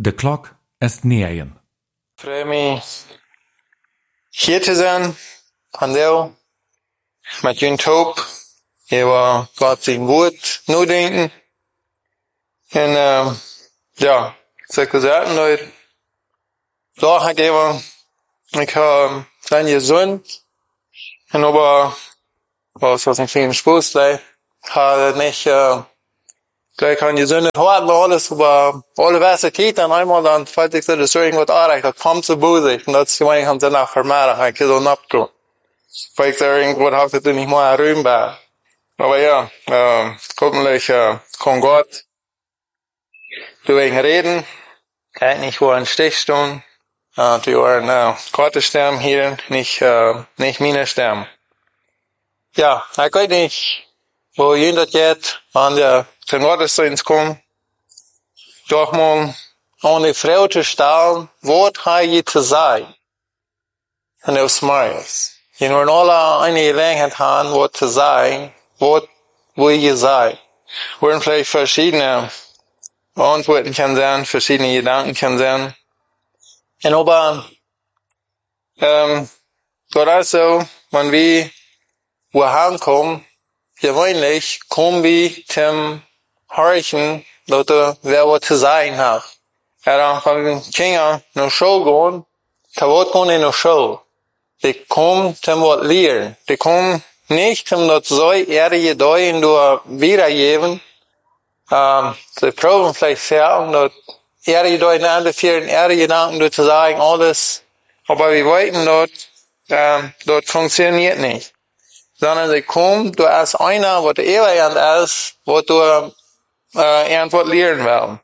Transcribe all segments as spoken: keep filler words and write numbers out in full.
De klok ist negen. Ich freue mich, hier zu sein, von dir, mit Jün Taub, über Gott sein Wort nachdenken. Und, ähm, ja, solche Sachen, Leute, Sachen geben. Ich habe sein gesund, und aber, was, was ein kleiner Spaß gleich, habe nicht, äh, gleich kann gesund Horten alles, aber alle Wasser geht dann einmal, dann fällt ich so, dass irgendwas anreicht, das kommt zu Busse, und das ist gemein, haben sie nach vermehren, ich kann so abtun. Weil ich so irgendwas habe, das nicht mal errühmbar. Aber ja, äh, hoffentlich, äh, kann Gott deswegen reden, kann nicht vor einen Stich tun, äh, die waren, äh, Gottes Sterben hier, nicht, äh, nicht meine Sterben. Ja, ich weiß nicht, wo jemand geht, wenn der zum Gottesdienst kommt, doch mal an die Frau zu stellen, wo hat je zu sein? Und aufs Meis. Je nur alle eine Gelegenheit haben, wo zu sein, wo, wo ihr seid. Wo vielleicht verschiedene Antworten kann sein, verschiedene Gedanken kann sein. Und aber, ähm, dort also, wenn wir wohin kommen, gewöhnlich kommen wir zum Horchen, dort wer was zu sein hat. Ja, wenn wir Kinder nach Schule gehen, da wird gehen in der Schule. Die kommen zum was lernen. Die kommen nicht zum das so ehrliche Deuen durch wiedergeben. Ähm, sie proben vielleicht sehr, dort ehrliche Deuen anzuführen, ehrliche Gedanken dort zu sagen, alles. Aber wir wollten dort, ähm, dort funktioniert nicht. Sondern sie kommen, du als einer, was der Ewigend ist, wo du, äh, irgendwas lernen willst.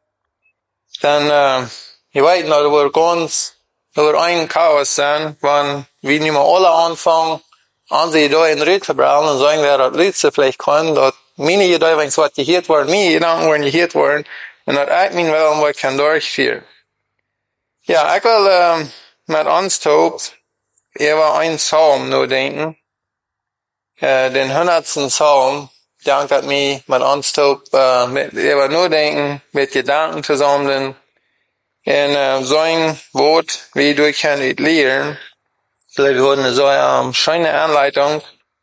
Dann, äh, ich weiß nicht, da wird ganz, da wird ein Chaos sein, wenn wir nicht mehr alle anfangen, an sie da in Ried zu brauchen und sagen, wer das Lied vielleicht kann, dort meine Ideen, wenn es was gehört worden, meine Gedanken werden gehört worden, und das ich mein will, was ich kann durchführen. Ja, ich will, ähm, mit uns Taub über einen Psalm nur denken. Äh, den hundertsten Psalm, dankt mir mit uns Taub, äh, mit, über nur denken, mit Gedanken zusammen, und, äh, so ein Wort, wie du kannst lernen. Vielleicht wurde so eine schöne Anleitung,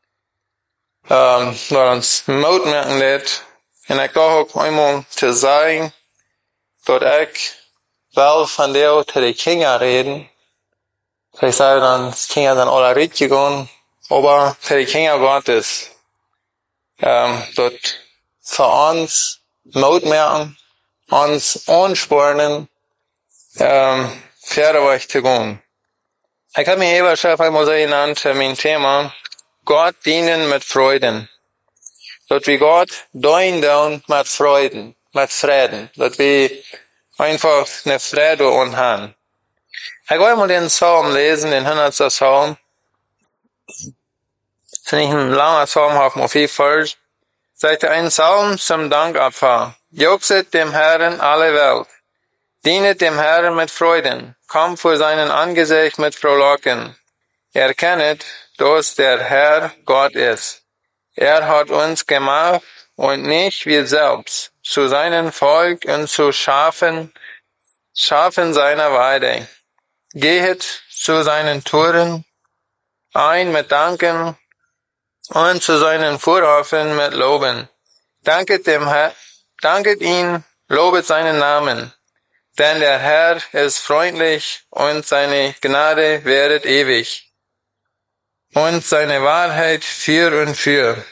ähm, was uns Mut machen lässt. Und ich glaube auch einmal zu sagen, dass ich will von dir zu den Kindern reden. Vielleicht sagen dann, die Kinder sind alle richtig gegangen, aber zu den Kindern Gottes, ähm, dort für uns Mut machen, uns anspornen, ähm, Pferdeweg zu gehen. Ich habe mir eben schon einmal so genannt, mein Thema, Gott dienen mit Freuden. Dass wir Gott dienen mit Freuden, mit Frieden. Dass wir einfach eine Freude haben. Ich will mal den Psalm lesen, den hundertsten Psalm. Das ist nicht ein langer Psalm, auf mal vier Vers. Sagt ein Psalm zum Dankopfer. Jauchzet dem Herrn alle Welt. Dienet dem Herrn mit Freuden. Kommt vor seinen Angesicht mit Frohlocken. Erkennet, dass der Herr Gott ist. Er hat uns gemacht und nicht wir selbst, zu seinem Volk und zu Schafen, Schafen seiner Weide. Gehet zu seinen Toren ein mit Danken und zu seinen Vorhöfen mit Loben. Danket dem Herr, danket ihn, lobet seinen Namen. Denn der Herr ist freundlich und seine Gnade währet ewig. Und seine Wahrheit für und für.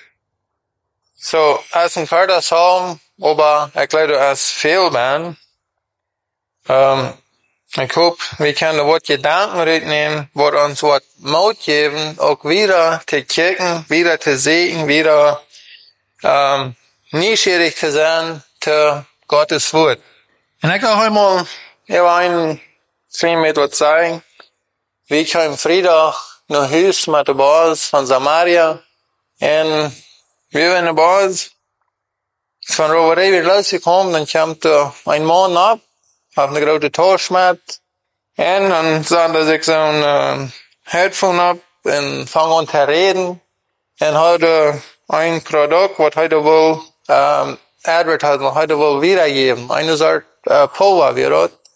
So, als ein vierter Psalm, aber ich glaube, als Fehlbahn, ähm, ich hoffe, wir können was Gedanken mitnehmen, was uns was Mut geben, auch wieder zu kicken, wieder zu sehen, wieder, ähm, neugierig zu sein, zu Gottes Wort. Und ich will heute mal über einen Film etwas zeigen. Wie ich am Freitag nach Hause mit der Bus von Samaria. Und wir waren in der Bus. Von Roverei wieder rausgekommen, dann kam da ein Mann ab, auf eine große Torschmatt. Und dann sagte sich so ein äh, Headphone ab und fang an zu reden. Und heute ein Produkt, was heute wohl, ähm, Advertisement heute wohl wiedergeben. Eine Sorte, äh, Pulver, wie rot.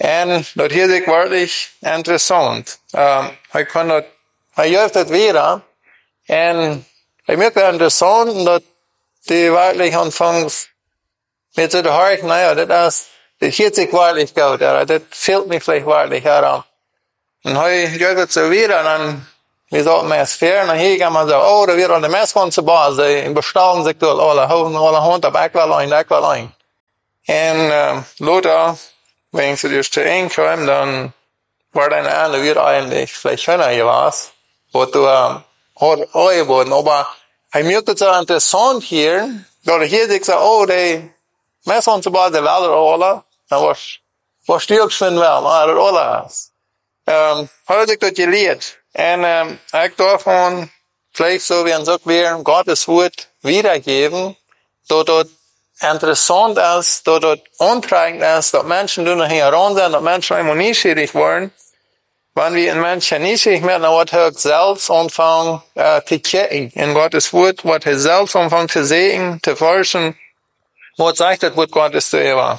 En dat hier is wirklich interessant. Um, ik kan dat, hij juicht het weer. En ik merk het interessant dat die wirklich anfangs mit so der Hart, naja, das ist, das hielt sich wirklich gut, ja, das fehlt mir vielleicht wirklich, ja. Und heute geht es so wieder, und dann, wir sollten mehr Sphären, und hier kann man sagen, oh, da wird an der Mess von zu Base, in bestaunen sich dort alle Hosen, alle Hund, ab Ecklein, Ecklein. Und, ähm, Lothar, wenn sie durch zu eng kommen, dann war deine Ende wieder eigentlich vielleicht schöner gewesen, wo du, ähm, hat angeboten, aber ich merke es so interessant hier, dass hier sich so, oh, die Mess von zu Base, die Wälder alle, dann was, was stirbst du denn wel, na, das alle ist. Ähm, habe ich das geleerd. En, ähm, ich davon, vielleicht so wie ein Sack wir Gottes Wort wiedergeben, dass das interessant ist, dass das antreibend ist, dass Menschen da noch heran sind, dass Menschen immer neugierig werden. Wenn wir in Menschen neugierig werden, dann wird er selbst anfangen, äh, zu checken. In Gottes Wort wird er selbst anfangen zu sehen, zu forschen. Was sagt das Wort Gottes zu ihm?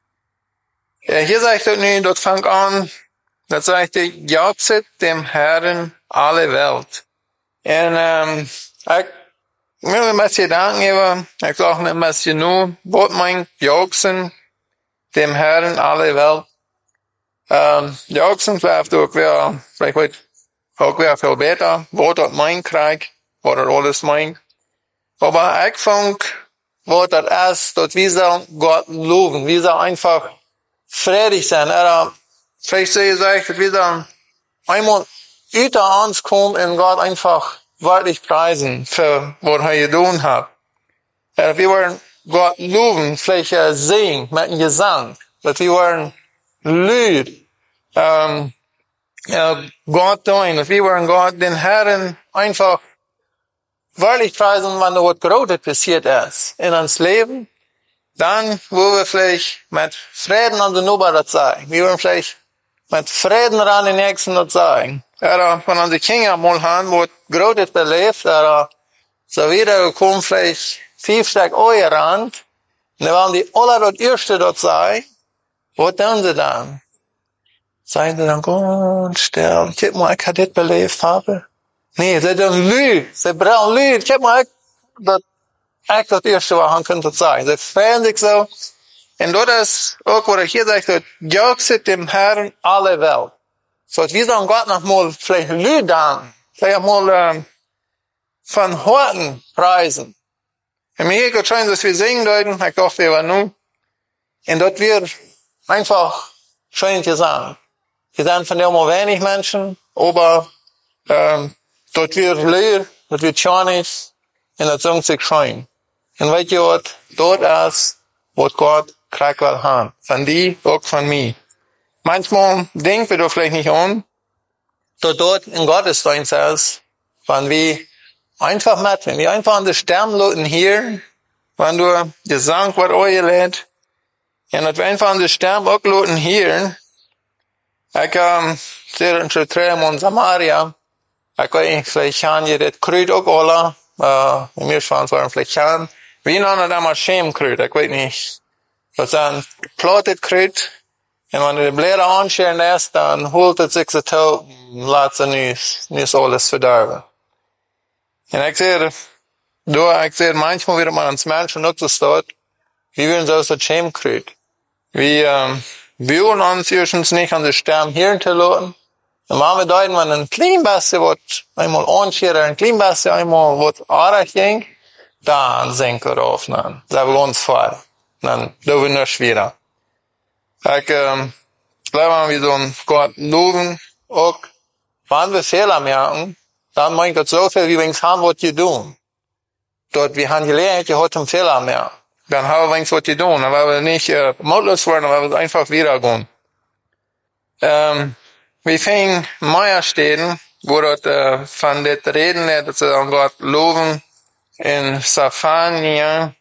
Äh, hier sagt er nicht, das fängt an, das sagt er, jauchzet dem Herrn alle Welt. Und, ähm, ich will ein bisschen danken, aber ich sage ein bisschen nur, was mein Jauchzen dem Herrn alle Welt. Ähm, Jauchzen vielleicht auch wer, vielleicht wird auch wer viel besser, was das mein Krieg, was das alles meint. Aber ich fand, was das ist, dass wir sollen Gott loben, wir sollen einfach freudig sein. Er, vielleicht sehe ich, dass wir sollen einmal über uns kommen und Gott einfach wirklich preisen für was er getan hat. Äh, wir wollen Gott loben, vielleicht äh, singen mit dem Gesang, dass wir wollen Lied ähm, äh, Gott tun, dass wir wollen Gott, den Herrn, einfach wirklich preisen, wenn da was Großes passiert ist in uns Leben. Dann, wo wir vielleicht mit Frieden an den Nachbarn das sagen. Wir wollen vielleicht mit Frieden an den Nächsten das sagen. Er, von unseren Kindern mal haben, wo Großes belebt, er, so wiedergekommen, vielleicht fünf Stück euer Rand. Und dann waren die alle das Erste dort sagen. Was tun sie dann? Sagen sie dann, Gott, sterben. Guck mal, ich habe das belebt habe. Nee, sie tun Lüge. Sie brauchen Lüge. Guck mal, ich, das, ich das Erste, was man könnte sagen. Sie freuen sich so. Und das ist auch, wo ich hier sage, jauchzet dem Herrn alle Welt. So, wir sollen Gott noch mal vielleicht Lüge danken. Vielleicht mal, ähm, von Horten preisen. Und mir geht schon, dass wir singen deuten. Ich dachte, wir waren nun. Und dort wird einfach schön gesagt. Wir sind von dem wenig Menschen, aber, ähm, dort wird leer, dort wird schönig, und das singt sich schön. Und weißt du was? Dort ist, was Gott kriegt will haben. Von die, auch von mir. Manchmal denken wir doch vielleicht nicht an, dass dort in Gottesdienst ist, wenn wir einfach mit, wenn wir einfach an den Sternen lauten hier, wenn du Gesang wird euer lädt, und dass wir einfach an den Sternen auch lauten hier, ich, ähm, sehe in Schutreum und Samaria, ich weiß nicht, vielleicht haben die das Krüt auch alle, äh, in mir schwanz waren vielleicht haben, wie nennen das mal Schämkrüt, ich weiß nicht, das ist ein plottet Krüt, und wenn du die Blätter anschauen lässt, dann holt es sich so tot, lässt es nicht, nicht alles verderben. Und ich sehe, du, ich sehe, manchmal wird man als Menschen auch so steht, wie wir uns aus der Schäm kriegen. Wir, ähm, wir wollen uns erstens nicht an den Sterben hier hinterlassen. Dann machen wir dort, wenn ein klein bisschen wird, einmal anschauen, ein klein bisschen einmal wird arg ging, dann sinken wir auf, dann sind wir uns vor. Dann, da wird noch schwerer. Ich, ähm, glaube, wir sollen Gott loben, auch, wenn wir Fehler merken, dann meint das so viel, wie wir haben, was wir tun. Dort, wir haben gelernt, wir hatten Fehler mehr. Dann haben wir was wir tun, dann wollen wir nicht, äh, mutlos werden, dann wollen wir einfach wieder gehen. Ähm, wir fingen Meier stehen, wo dort, äh, von det reden, dass sie an Gott loben, in Saphania,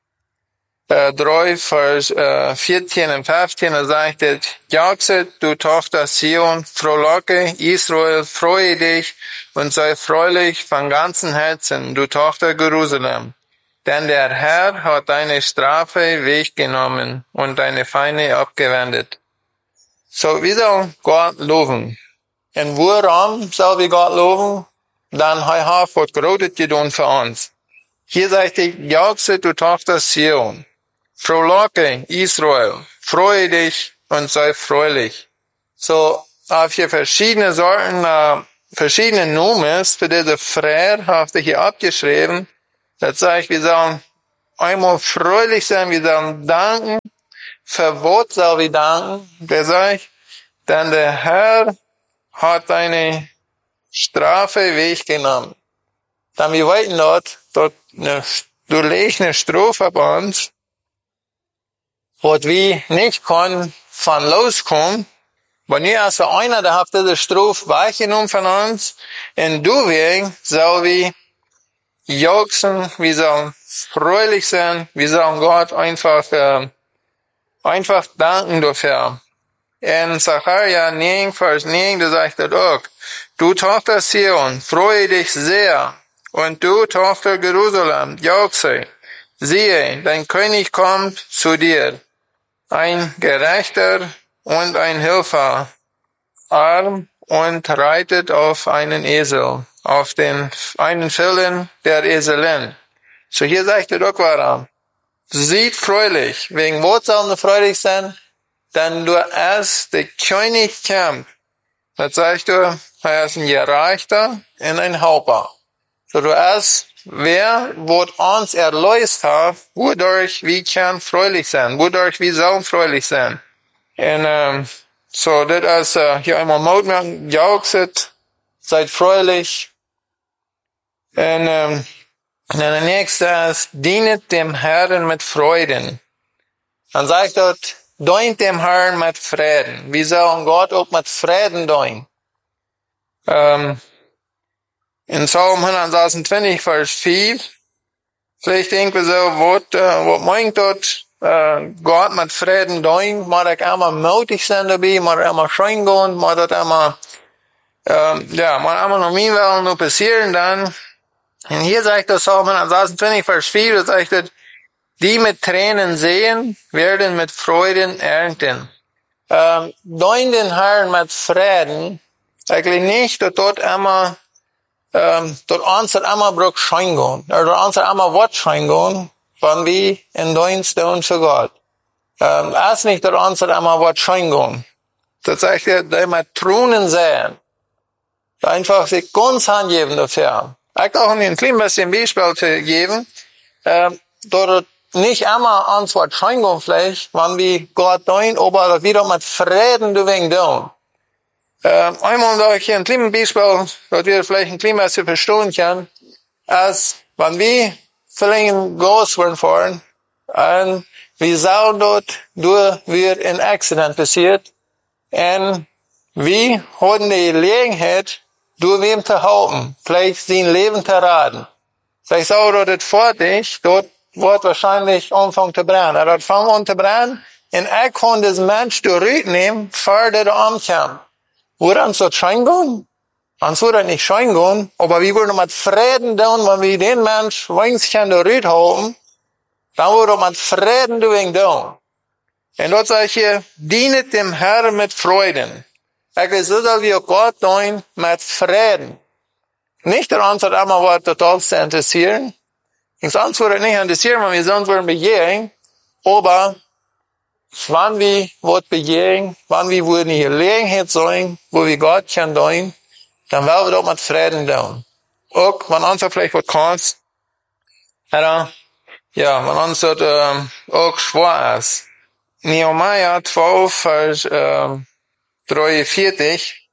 Äh, drei, Vers, äh, vierzehn und fünfzehn, da sagt er, jauchzet, du Tochter Sion, frohlocke, Israel, freue dich und sei freulich von ganzem Herzen, du Tochter Jerusalem. Denn der Herr hat deine Strafe weggenommen und deine Feinde abgewendet. So, wir sollen Gott loben. Und woran soll wir Gott loben? Dann hat Gott Großes getan für uns. Hier sagt er, jauchze, du Tochter Zion. Frohlocke, Israel. Freue dich und sei fröhlich. So, auf hier verschiedene Sorten, äh, verschiedene Nomes für diese Frère habt ihr hier abgeschrieben. Das sagt, wir sollen einmal fröhlich sein, wir sollen danken. Für was soll wir danken? Der sagt, denn der Herr hat eine Strafe weggenommen. Dann wir weiten dort, dort eine, du legst eine Strophe auf uns, wo wir nicht können von loskommen. Wenn ihr also einer, der hat diese Strophe weggenommen von uns, und du wegen soll wir jauchzen, wir sollen fröhlich sein, wir sollen Gott einfach, äh, einfach danken dafür. In Sacharja neun, Vers neun, da sagt er auch, du Tochter Zion, freue dich sehr, und du Tochter Jerusalem, jauchze. Siehe, dein König kommt zu dir, ein Gerechter und ein Helfer, arm und reitet auf einen Esel, auf den einen Fellen der Eselin. So hier sagt er doch warum. Sieht fröhlich, wegen was soll er freudig sein? Denn du erst der König kommt. Das sagst du, er ist ein Gerechter und ein Helfer. So du erst, wer wird uns erlöst hat, wodurch wir können fröhlich sein, wodurch wir sollen fröhlich sein. Und ähm, so, das ist uh, hier einmal Mut machen, jauchzet, seid fröhlich. Und ähm, und dann der nächste ist, dienet dem Herrn mit Freuden. Dann sagt dort, dient dem Herrn mit Frieden. Wir sollen Gott auch mit Frieden dienen. Ähm, in Psalm hundertsechsundzwanzig, Vers vier, vielleicht denken wir so, was, äh, was meint dort, äh, Gott mit Frieden dienen? Muss ich immer mutig sein dabei, muss ich immer schön gehen, muss das immer, ähm, ja, muss immer noch mehr wollen, nur passieren dann. Und hier sagt der Psalm hundertsechsundzwanzig, Vers vier, da sagt er, die mit Tränen sehen, werden mit Freuden ernten. Ähm, dein den Herrn mit Frieden, eigentlich nicht, dass dort immer, ähm, dort uns immer braucht schein gehen, oder dort uns immer was schein gehen, wenn wir in Dienst tun für Gott. Ähm, erst nicht, dort uns immer was schein gehen. Das sagt er, die mit Tränen sehen. Einfach sich ganz angeben dafür. Ich auch ein klein bisschen Beispiel zu geben, äh, dort nicht immer uns was schein gehen vielleicht, wenn wir Gott dienen, aber wieder mit Frieden wegen tun. Äh, einmal da ich hier ein kleines Beispiel, dass wir vielleicht ein klein bisschen verstehen können, als wenn wir vielleicht in Großwurden fahren, und wir sahen dort, durch wird ein Accident passiert, und wir hatten die Gelegenheit, durch wem zu helfen, vielleicht sein Leben zu retten. Vielleicht sau dort das fertig, dort wird wahrscheinlich anfangen zu brennen. Er hat fangen an zu brennen, und er kann das Mensch durchnehmen, bevor der umkommt. Würde uns das schein gehen? Uns würde das nicht schein gehen, aber wir würden mit Frieden tun, wenn wir den Mensch wenigstens durchhalten, dann würde man mit Frieden tun. Und dort sage ich hier, dienet dem Herrn mit Freuden. Eigentlich so soll wir Gott dienen mit Frieden. Nicht, dass uns das immer was total zu interessieren. Uns würde es nicht interessieren, wenn wir sonst würden begehren. Aber, wenn wir was begehren, wenn wir würden die Gelegenheit sein, wo wir Gott können dienen, dann werden wir doch mit Frieden tun. Auch, wenn uns das vielleicht was kostet. Oder, ja, wenn uns das, ähm, auch schwer ist. Nehemiah zwölf, Vers, ähm, dreiundvierzig.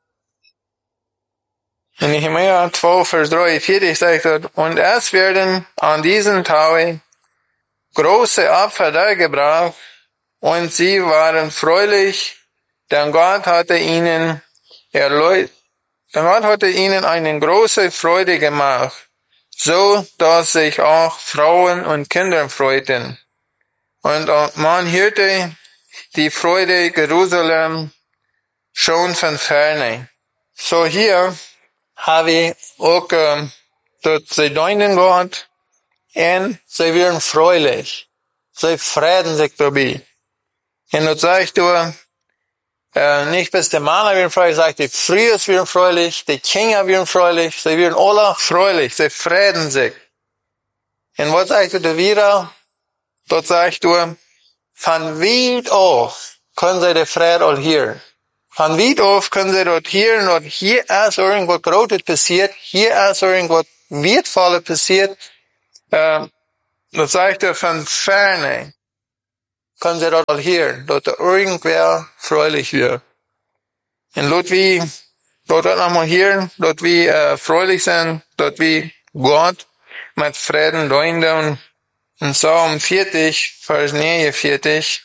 In Nehemiah zwölf, Vers dreiundvierzig sagt er, und es werden an diesen Tagen große Opfer dargebracht, und sie waren fröhlich, denn Gott hatte ihnen erläutert, denn Gott hatte ihnen eine große Freude gemacht, so dass sich auch Frauen und Kinder freuten. Und man hörte die Freude Jerusalem schon von ferne. So hier habe ich auch, äh, dass sie dienen Gott, und sie werden fröhlich. Sie freuen sich dabei. Und das sagst du, Äh, nicht bis der Männer werden freudig, sagt, die Frühes werden freudig, die Kinder werden freudig, sie werden alle freudig, sie freuen sich. Und was sagt du da wieder? Dort sagst du, von weit auf können sie die Freude all hören. Von weit auf können sie dort hören, und hier ist irgendwas Großes passiert, hier ist irgendwas Wertvolles passiert. Äh, das sagt er, von ferne können sie dort all hören, dort irgendwer freudig wird. Und dort wie, dort nochmal hören, dort wie äh, freudig sein, dort wie Gott mit Frieden doin in Psalm vierzig, Vers neunundvierzig.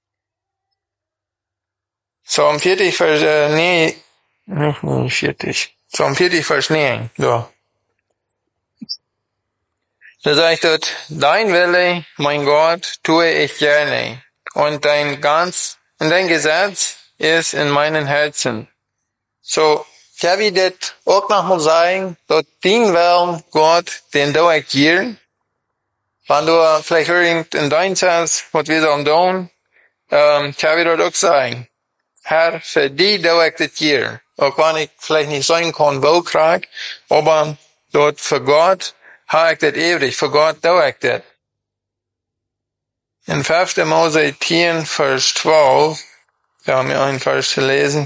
Psalm vierzig, Vers äh, nee, nicht neunundvierzig. Psalm vierzig, Vers neun, ja. Da sagt dort, dein Wille, mein Gott, tue ich gerne. Und dein ganz, und dein Gesetz ist in meinen Herzen. So, ja, wie das auch nochmal sagen, dort dein Willen, Gott, den du ich hier. Wenn du vielleicht irgend in dein Herz, was wir so tun, ähm, kann ich dort auch sagen, Herr, für die du ich das hier. Auch wenn ich vielleicht nicht sagen kann, wo krieg, aber dort für Gott, habe ich das ewig, für Gott tu ich das. In fünfter Mose zehn, Vers zwölf, wir haben hier einen Vers zu lesen.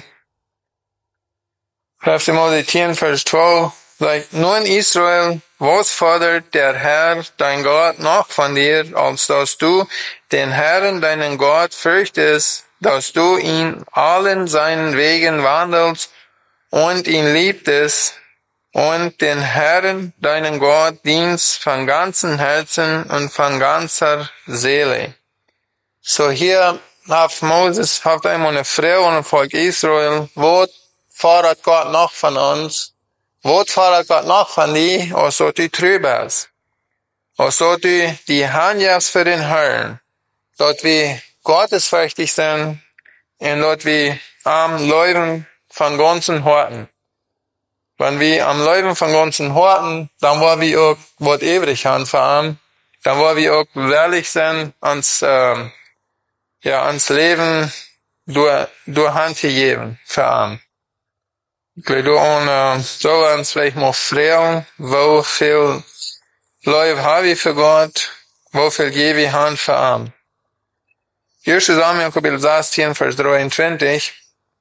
fünfter Mose zehn, Vers zwölf, sagt, nun Israel, was fordert der Herr, dein Gott, noch von dir, als dass du den Herrn, deinen Gott, fürchtest, dass du ihn allen seinen Wegen wandelst und ihn liebtest, und den Herrn, deinen Gott, dienst von ganzem Herzen und von ganzer Seele. So hier hat Moses, hat einmal eine Frau und ein Volk Israel, wo fordert Gott noch von uns? Wo fordert Gott noch von dir? Und so die Trübers. Und so die, die Handjas für den Herrn. Dort wie gottesfürchtig sind, und dort wie am Leben von ganzen Horten. Wenn wir am Leben von ganzen Horten, dann wollen wir auch was ewig haben für ihn. Dann wollen wir auch ehrlich sein, ans, ähm, ja, ans Leben durch, durch Hand gegeben für ihn. Ich glaube, du ohne, so uns vielleicht mal fragen, wo viel Leib habe ich für Gott, wo viel gebe ich Hand für ihn. erster Samuel, Kapitel sechzehn, Vers dreiundzwanzig.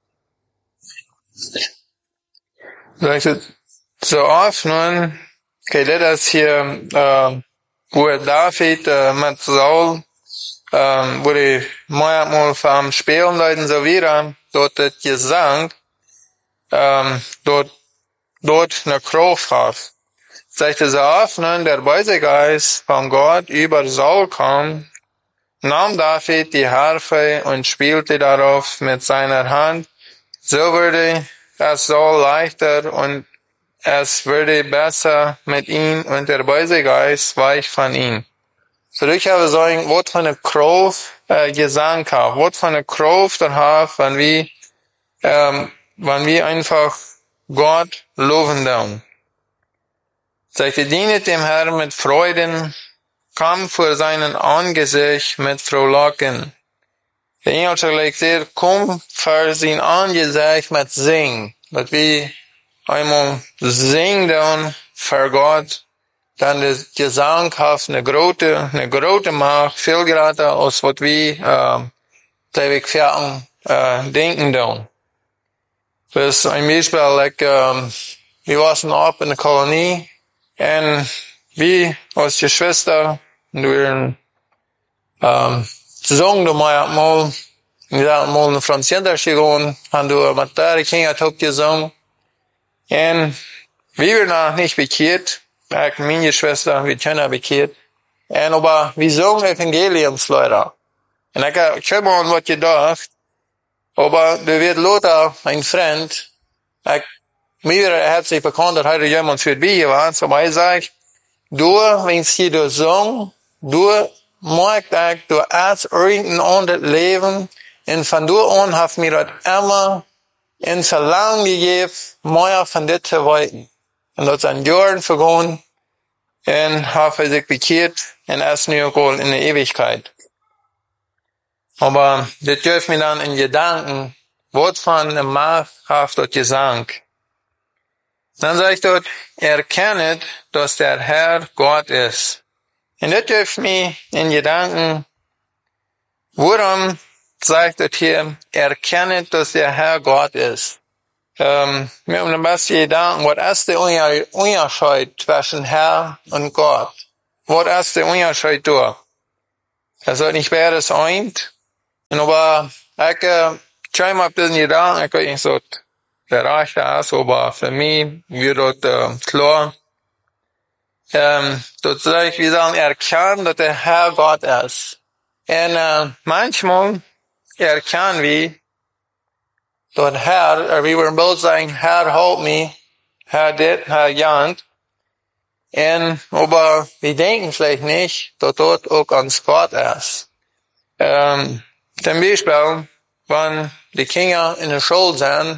Sagt, so oft nun, okay, das ist hier, äh, wo David äh, mit Saul, äh, wo die manchmal vom Spielen Leuten so wieder, dort das Gesang, ähm, dort, dort eine Kraft hat. Sagt so oft nun, der böse Geist von Gott über Saul kam, nahm David die Harfe und spielte darauf mit seiner Hand, so wurde es so leichter und es würde besser mit ihm und der böse Geist weich von ihm. So ich habe sagen, was für eine Kraft äh, Gesang hat, was für eine Kraft er hat, wenn wir, ähm, wenn wir einfach Gott loben dann. Sagte, dienet dem Herrn mit Freuden, komm vor seinen Angesicht mit Frohlocken. Der Englische legt sehr, komm vor sein Angesicht mit Sing. Dass wir einmal singen dann für Gott, dann das Gesang hat eine große, eine große Macht, viel größer als was wir, äh, ewig fern, äh, denken dann. Das ist ein Beispiel, like, ähm, wir waren ab in der Kolonie, und wir als Geschwister, wir, ähm, gesungen, du mal, mal, wir haben mal eine Französisch gegangen, haben du mit der Kinder top gesungen. Und wir waren noch nicht bekehrt, ich und meine Schwester, wir können bekehrt. Und aber wir singen Evangeliumsleute. Und ich habe schon mal was gedacht, aber da wird Lothar, ein Freund, ich, mir hat sich bekannt, dass heute jemand für die war, aber er sagt, du, wenn sie du singen, du, mag ich, du hast irgendein anderes Leben, und von du an hast mir das immer in Verlangen gegeben, mehr von dir zu wollten. Und das sind Jahren vergangen, und habe sich bekehrt, und erst nur in der Ewigkeit. Aber das gibt mir dann in Gedanken, Wort von einem Maßhaft dort Gesang. Dann sagt ich dort, erkennet, dass der Herr Gott ist. Und das dürft mich in Gedanken, warum sagt dort hier, erkennet, dass der Herr Gott ist. Ähm, mit einem besten Gedanken, was ist der Unterschied zwischen Herr und Gott? Was ist der Unterschied da? Also nicht beides eint. Und aber, ich, äh, schau mal auf diesen Gedanken, ich kann nicht so, der Rechte ist, aber für mich wird dort, äh, klar. Ähm, dort soll ich, wie sagen, erkennen, dass der Herr Gott ist. Und, äh, manchmal erkennen wir, dort Herr, wie wir im Bild sagen, Herr, halt mich, Herr dit, Herr jant. Und, aber wir denken vielleicht nicht, dass dort auch ans Gott ist. Ähm, zum Beispiel, wenn die Kinder in der Schule sind,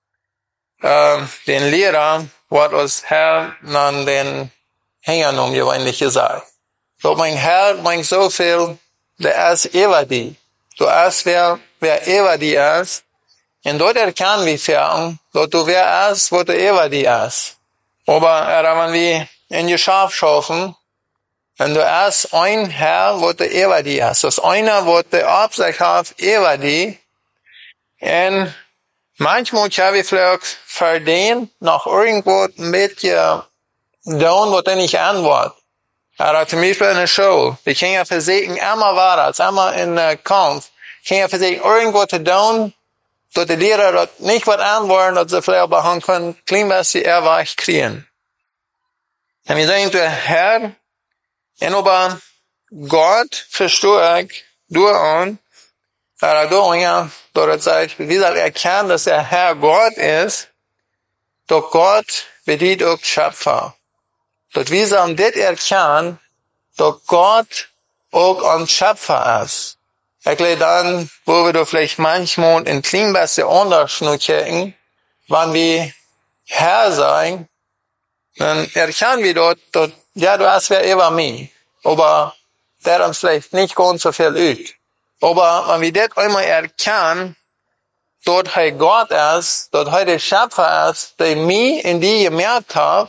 ähm, den Lehrer, wird uns Herr an den Hängern umgewöhnlich gesagt. So, mein Herr meint so viel, der ist über die. Du ist wer, wer über die ist. Und dort erkennen wir fern, dass du wer ist, wo du über die ist. Aber, wenn wir in die Schaf schaffen, wenn du erst ein Herr, wo du über die ist. Das einer, wo du Absicht hat, über die. Und manchmal kann wir vielleicht verdienen, noch irgendwo mit dir tun, wo du nicht antwortet. Aber zum Beispiel in der Schule, die Kinder versuchen immer weiter, als immer in der Kampf, Kinder versuchen irgendwo zu tun, dass die Lehrer dort nicht was antworten, dass sie vielleicht behandeln können, klein was sie erweich kriegen. Und wir sagen, der Herr, und aber Gott verstehe ich, du und, aber du und ja, dort sagt, wie soll erkennen, dass der Herr Gott ist, doch Gott bedient auch Schöpfer. Dort wir sollen das erkennen, doch Gott auch ein Schöpfer ist. Ich glaube dann, wo wir doch vielleicht manchmal in kleinste Unterschied checken, wenn wir Herr sein, dann erkennen wir dort, dort, ja, du hast wer über mich. Aber der uns vielleicht nicht ganz so viel übt. Aber wenn wir das einmal erkennen, dort hey Gott ist, dort hey der Schöpfer ist, der mich in die gemerkt hat,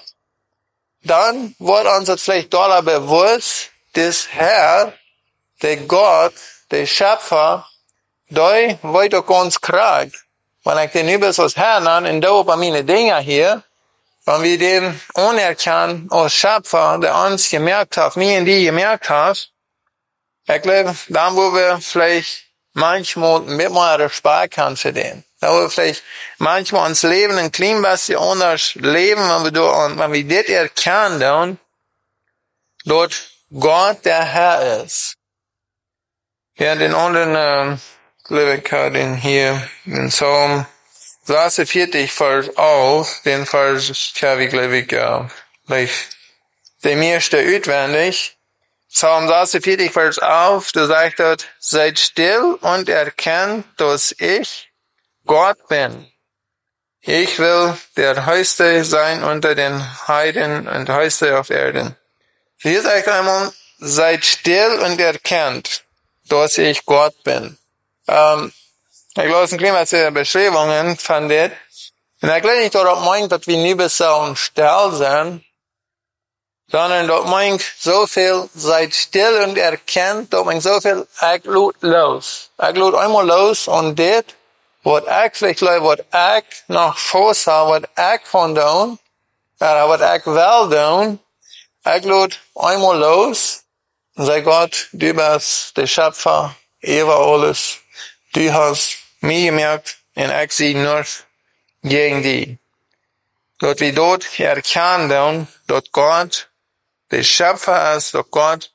dann wird uns das vielleicht doller bewusst, dass Herr, der Gott, der Schöpfer, der wird auch uns kriegt. Wenn ich den übelst als Herr nenne, und da bei meine Dinge hier, wenn wir den unerkennen als Schöpfer, der uns gemerkt hat, mir in die gemerkt hat, ich glaube, dann wo wir vielleicht manchmal mit mal Respekt haben für den. Da wo wir vielleicht manchmal uns Leben ein klein bisschen anders leben, wenn wir da, und wenn wir das erkennen, dann, dort Gott der Herr ist. Ja, den anderen, äh, glaube ich, den hier, den Psalm, sechsundvierzig Vers auf, den Vers, habe ich, glaube ich, ja, gleich, der meiste auswendig. Psalm sechsundvierzig Vers auf, du sagst dort, seid still und erkennt, dass ich Gott bin. Ich will der Höchste sein unter den Heiden und Höchste auf Erden. Hier sagt einmal, seid still und erkennt, dass ich Gott bin. Ähm, ich glaube, ein kleines Beschreibungen von das. Und ich glaube nicht, dass meint, dass wir nicht so still sind, sondern dass meint so viel, seid still und erkennt, dass meint so viel, ich lud los. Ich lud einmal los und das, was ich vielleicht glaube, was ich noch vorhabe, was ich von tun, oder was ich will tun, ich lud einmal los und sag Gott, du bist der Schöpfer, über alles, du hast mir gemerkt, und ich sehe nur gegen die. Dort wir dort erkennen, dass Gott der Schöpfer ist, dass Gott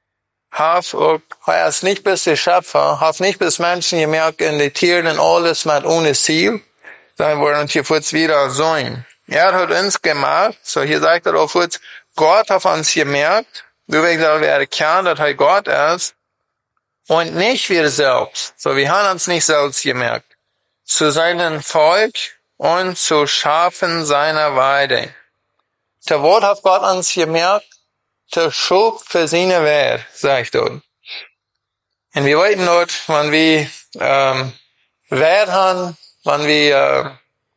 hat, er ist nicht bis der Schöpfer, hat nicht bis Menschen gemerkt, in den Tieren und alles mit ohne Ziel, sondern wir wollen hier kurz wieder sein. Er hat uns gemacht, so hier sagt er auch kurz, Gott hat uns gemerkt, deswegen sollen wir erkennen, dass er Gott ist, und nicht wir selbst. So, wir haben uns nicht selbst gemerkt. Zu seinem Volk und zu Schafen seiner Weide. Der Wort hat Gott uns gemerkt, der Schub für seine Welt, sagt dort. Und wir wollten dort, wenn wir, ähm, Wert haben, wenn wir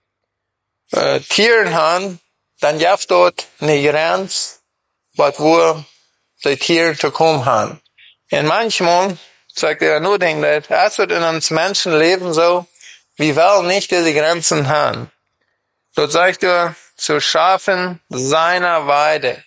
äh, äh, Tieren haben, dann gibt dort eine Grenze, was wir die Tiere zu kommen haben. Und manchmal, sagt er nur, denkt, es wird in uns Menschen leben so, wir wollen nicht diese Grenzen haben. Dort sagt er, zu schaffen seiner Weide.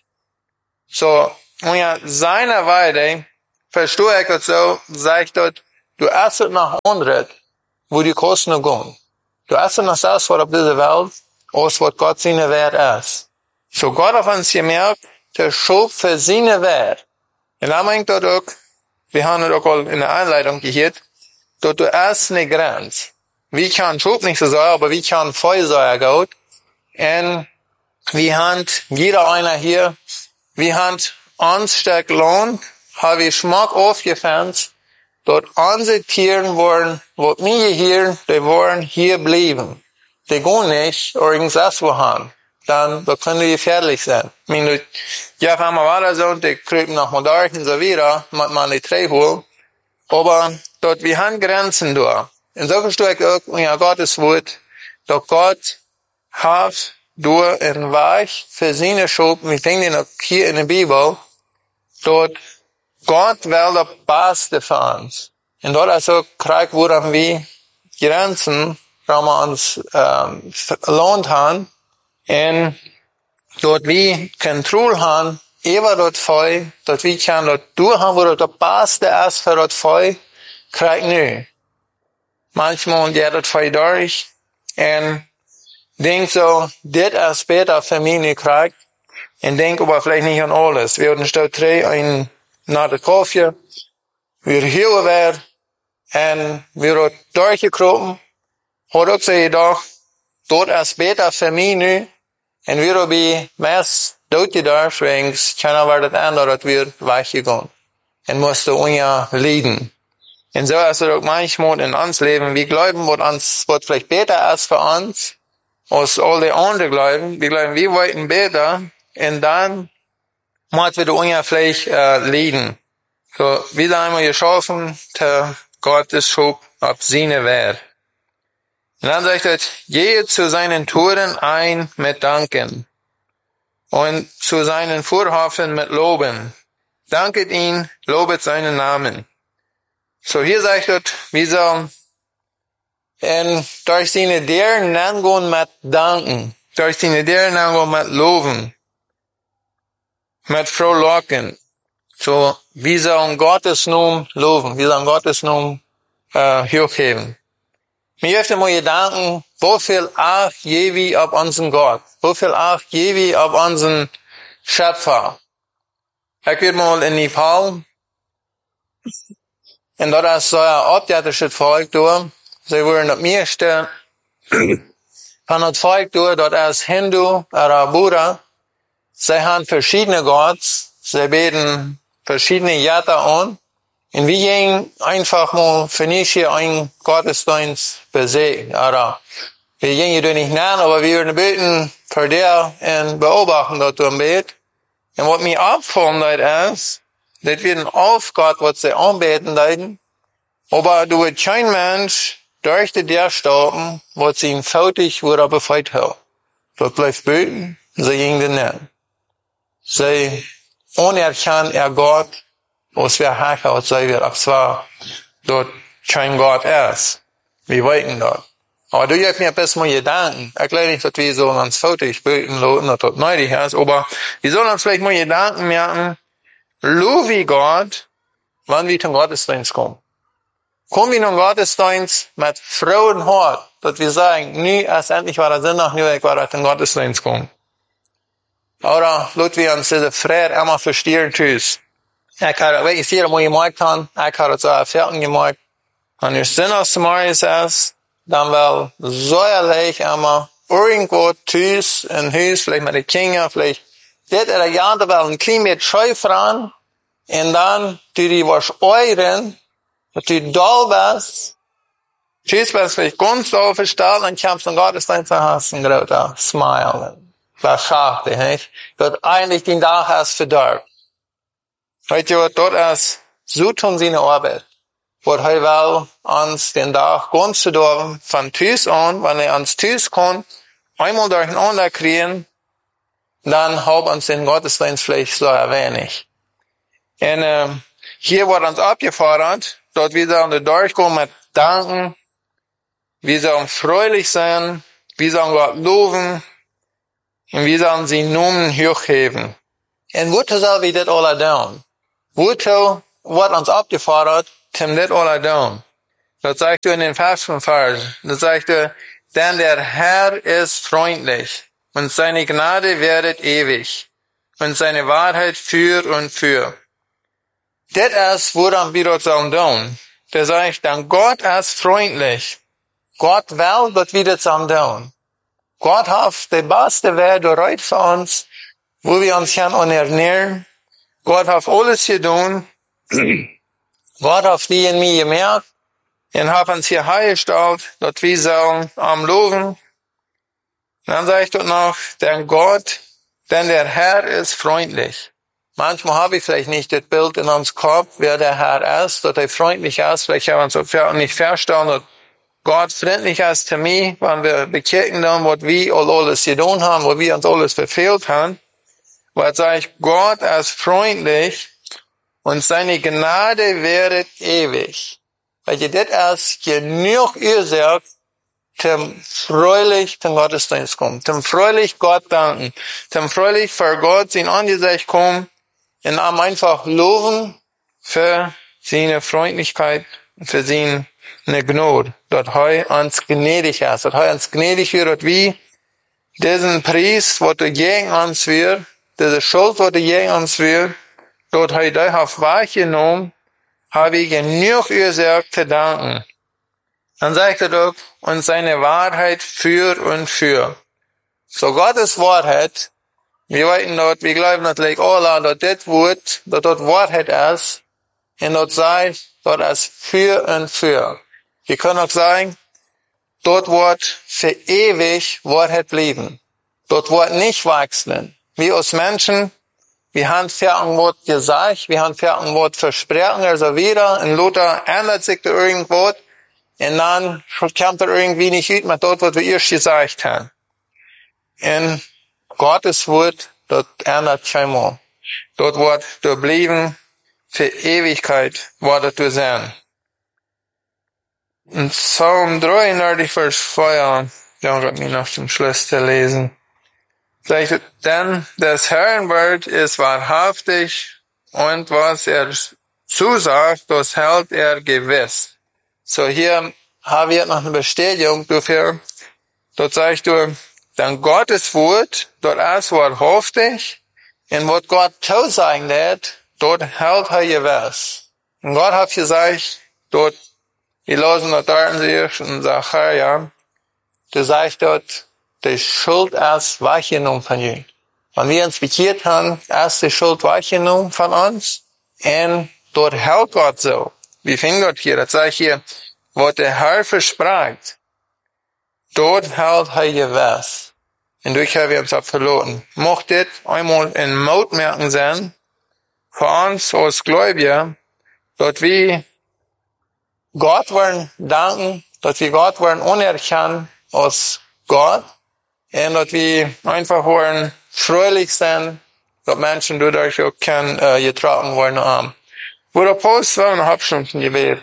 So, und ja, seiner Weide, verstehe ich das so, sagt dort, du esst nach unten, wo die Kosten gehen. Du esst nach das, was auf dieser Welt, aus was Gott seine Wert ist. So Gott auf uns gemerkt, der Schub für seine Wert. Und da meint dort auch, wir haben es auch in der Einleitung gehört, dort du erst eine Grenze. Wie kann Schub nicht so sein, aber wie kann Feuer sein, Gott? Und wir haben, jeder einer hier, wir haben uns stark lohnt, habe ich Schmack aufgefängt, dort unsere Tiere wollen, wo wir hier, die wollen hier bleiben. Die gehen nicht, irgendwas wohin. Dann, da können die gefährlich sein. Ich meine, ja, wenn man weiter so, die kriechen nach Modarchen so wieder, mit man die Dreh holen. Aber dort, wir haben Grenzen da. Und so verstehe ich auch, ja, Gottes Wort, dass Gott hat durch ein Weich für seine Schub, wir finden auch hier in der Bibel, dort, Gott will das Beste für uns. Und dort also kriegt, woran wir Grenzen, wenn wir uns ähm, lohnt haben, und dort wir Kontrolle haben, über dort Feuer, dort wir können dort durchhaben, wo dort das Beste ist für dort Feuer, kriegt nicht. Manchmal geht dort Feuer durch, und denk so, das ist später für mich nicht kriegt, und denk aber vielleicht nicht an alles. Wir hatten statt drei ein nach der Kaffee, wir hier waren, und wir dort durchgekropen, hat auch so gedacht, dort ist später für mich nicht, und wir haben meist dort gedacht, wegen keiner war das andere, dass wir weggegangen. Und mussten uns leiden. Und so ist es auch manchmal in uns Leben, wir glauben, was uns, was vielleicht besser ist für uns, als alle anderen glauben. Wir glauben, wir wollten besser, und dann müssen wir uns vielleicht äh, leiden. So, wieder einmal geschaffen, der Gottes Schub auf seine Wert. Und dann sagt er, gehe zu seinen Toren ein mit Danken und zu seinen Vorhöfen mit Loben. Danket ihn, lobet seinen Namen. So hier sagt er, wir sollen und durch seine Deren angehen mit Danken, durch seine Deren angehen mit Loben, mit Frohlocken. So, wir sollen Gottes Namen loben, wir sollen Gottes Namen äh, hochheben. Mir öfter mal Gedanken, wo viel Acht gebe ich auf unseren Gott? Wo viel Acht gebe ich auf unseren Schöpfer? Ich war mal in Nepal, und dort ist so ein abjährisches Volk durch. Sie wurden das meiste von das Volk durch, dort ist Hindu oder Buddha. Sie haben verschiedene Gotts, sie beten verschiedene Götter an. Und wir gehen einfach mal für nicht hier einen Gottesdienst besehen. Oder wir gehen hier nicht nach, aber wir würden beten für dir und beobachten dort im Bett. Und was mir auffällt, ist, dass wir auf Gott, was sie anbeten, leiden. Aber du wird kein Mensch durch die Tür stoppen, was ihn fertig wurde befreit hat. Dort bleibt beten, sie gehen den nicht. Sie unerkennen ihr Gott, was wir hacken, was sei wir, ob zwar dort kein Gott ist. Wir wollten dort. Aber du hast mir besser mal Gedanken. Ich glaube nicht, dass wir so uns fertig beten lassen, dass das nötig ist, aber wir sollen uns vielleicht mal Gedanken merken, lobe Gott, wann wir zum Gottesdienst kommen. Kommen wir zum Gottesdienst mit frohen Hort, dass wir sagen, nie, erst endlich war der Sinn noch, nie, ich war zum Gottesdienst kommen. Oder, lassen wir uns diese Freude immer verstehen, tschüss. Ich habe wirklich viel mal gemacht, ich habe so Erfahrungen gemacht. Wenn ihr Sinn aus dem Morgens ist, dann will so ehrlich immer irgendwo tschüss, in Haus, vielleicht mit den Kindern, vielleicht, das oder ja, da will ein klein bisschen Scheu fahren, und dann, du die was euren, dass du da bist, tschüss, bist vielleicht ganz da verstanden, dann kommst du in Gottesdienst und hast ein großer Smile. Das schade, nicht? Dort eigentlich den Tag erst verdorben. Weißt du, dort ist, so tun sie eine Arbeit. wat hij wel ons den dag ganz zu doen, von Tüß an, wenn er ans Tüß kommt, einmal durcheinander kriegen, dann hab uns den Gottesdienst vielleicht so ein wenig. Und äh, hier wird uns abgefordert, dort wir sollen durchgehen mit Danken, wir sollen fröhlich sein, wir sollen Gott loben, und wir sollen sie Namen hochheben. Und wozu soll wir das alle tun? Wozu wird uns abgefordert, um das alle tun? Das sagt er in den ersten Vers. Das sagt er, denn der Herr ist freundlich, und seine Gnade währet ewig, und seine Wahrheit für und für. Das ist, woran wir dort sollen tun. Der sagt, dann Gott ist freundlich. Gott will, dass wir das sollen tun. Gott hat die beste Welt bereit für uns, wo wir uns können ernähren. Gott hat alles getan. Gott hat die in mir gemerkt und hat uns hier hergestellt, dass wir sollen am Loben. Dann sagt er noch, denn Gott, denn der Herr ist freundlich. Manchmal habe ich vielleicht nicht das Bild in uns Kopf, wer der Herr ist, dass er freundlich ist. Vielleicht haben wir uns nicht verstanden, dass Gott freundlich ist zu mir, wenn wir bekennen dann, was wir alles getan haben, wo wir uns alles verfehlt haben. Weil sagt, Gott ist freundlich und seine Gnade währet ewig. Weil ihr das ist genug Ursache, zum freulich zum Gottesdienst kommen, zum freulich Gott danken, zum freulich für Gott sein Angesicht kommen und am einfach loben für seine Freundlichkeit und für seine Gnade, dass er uns gnädig ist, dass er uns gnädig wird, wie diesen Preis, was er gegen uns wird, diese Schuld, was er gegen uns wird, dort er da auf wahrgenommen, habe ich genug Ursache zu danken. Dann sagt er doch, und seine Wahrheit für und für. So Gottes Wahrheit, wir weiten dort, wir glauben natürlich alle, dass das Wort, dass dort Wahrheit ist, und dort sagt, dort ist für und für. Wir können auch sagen, dort wird für ewig Wahrheit bleiben. Dort wird nicht wachsen. Wir als Menschen, wir haben für ein Wort gesagt, wir haben für ein Wort versprochen, also wieder, in Luther ändert sich da irgendwas, und dann kommt er irgendwie nicht gut mit dort, was wir erst gesagt haben. Und Gottes Wort, dort ändert keinmal. Dort wird du bleiben, für Ewigkeit wird du sein. In Psalm dreiundneunzig, Vers vier, ja, gerade mir noch zum Schluss zu lesen. Sagt, denn des Herrn Wort ist wahrhaftig, und was er zusagt, das hält er gewiss. So hier haben wir noch eine Bestätigung dafür. Dort sagst du, denn Gottes Wort, dort ist wahrhaftig, und was Gott zusagen hat, dort hält er gewiss. Und Gott hat gesagt, dort, wir lesen dort dort sich und sagen, ja, du sagst dort, die Schuld ist weggenommen von dir. Wenn wir uns bekehrt haben, ist die Schuld weggenommen von uns, und dort hält Gott so. Wie fing dort hier? Das sagt hier, was der Herr versprach, dort hält er gewiss. Und durch haben wir uns auch verloren. Mocht das einmal in Mutmerken sein, für uns als Gläubiger, dort wir Gott wollen danken, dort wir Gott wollen anerkennen als Gott, und dort wir einfach wollen fröhlich sein, dass Menschen dadurch auch können, äh, getragen werden haben. Wo der Post war, eine halbe Stunde Gebet.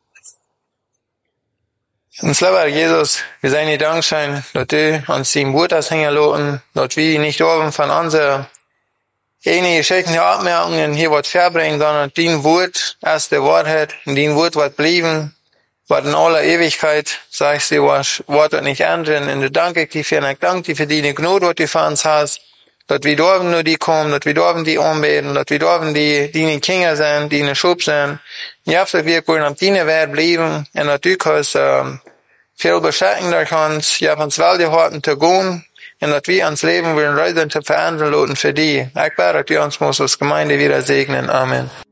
Und lieber Jesus, wir seien dir dankbar, dass du uns dein Wort hast hängen lassen, dass wir nicht oben von unseren eigenen geschickten Abmerkungen hier was verbringen, sondern dein Wort ist die Wahrheit, und dein Wort wird bleiben, wird in aller Ewigkeit, sagst du, was Wort nicht ändern, und du danke dir für, und ich danke dir für deine Gnade, die du für uns hast, dass wir dürfen nur die kommen, dass wir dürfen die anbeten, dass wir dürfen die, deine Kinder sein, deine Schub sein. Ja, dass wir wollen auf deine Welt bleiben, und dass du kannst, ähm, viel beschenken durch uns, ja, uns Weltgehalten zu gehen, und dass wir uns Leben wollen, reisen zu verändern, lassen für die. Ich bete, dass wir uns als Gemeinde wieder segnen. Amen.